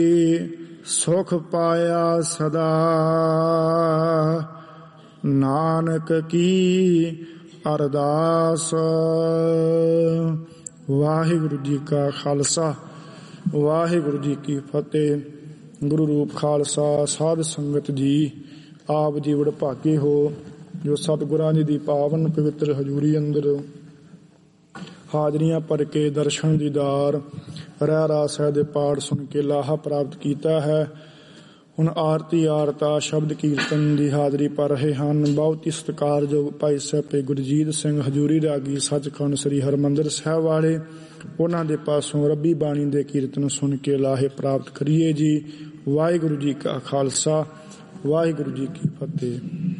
ਸੁਖ ਪਾਇਆ ਸਦਾ ਨਾਨਕ ਕੀ ਅਰਦਾਸ। ਵਾਹਿਗੁਰੂ ਜੀ ਕਾ ਖਾਲਸਾ ਵਾਹਿਗੁਰੂ ਜੀ ਕੀ ਫਤਿਹ। ਗੁਰੂ ਰੂਪ ਖਾਲਸਾ ਸਾਧ ਸੰਗਤ ਜੀ, ਆਪ ਜੀ ਵਡਭਾਗੇ ਹੋ ਜੋ ਸਤਿਗੁਰਾਂ ਜੀ ਦੀ ਪਾਵਨ ਪਵਿੱਤਰ ਹਜ਼ੂਰੀ ਅੰਦਰ ਹਾਜ਼ਰੀਆਂ ਭਰ ਕੇ ਦਰਸ਼ਨ ਦੀਦਾਰ ਰਹਿਰਾਸ ਸਾਹਿਬ ਦੇ ਪਾਠ ਸੁਣ ਕੇ ਲਾਹਾ ਪ੍ਰਾਪਤ ਕੀਤਾ ਹੈ। ਹੁਣ ਆਰਤੀ ਆਰਤਾ ਸ਼ਬਦ ਕੀਰਤਨ ਦੀ ਹਾਜ਼ਰੀ ਭਰ ਰਹੇ ਹਨ। ਬਹੁਤ ਹੀ ਸਤਿਕਾਰਯੋਗ ਭਾਈ ਸਾਹਿਬ ਗੁਰਜੀਤ ਸਿੰਘ ਹਜ਼ੂਰੀ ਰਾਗੀ ਸੱਚਖੰਡ ਸ੍ਰੀ ਹਰਿਮੰਦਰ ਸਾਹਿਬ ਵਾਲੇ, ਉਹਨਾਂ ਦੇ ਪਾਸੋਂ ਰੱਬੀ ਬਾਣੀ ਦੇ ਕੀਰਤਨ ਸੁਣ ਕੇ ਲਾਹੇ ਪ੍ਰਾਪਤ ਕਰੀਏ ਜੀ। ਵਾਹਿਗੁਰੂ ਜੀ ਕਾ ਖਾਲਸਾ ਵਾਹਿਗੁਰੂ ਜੀ ਕੀ ਫਤਿਹ।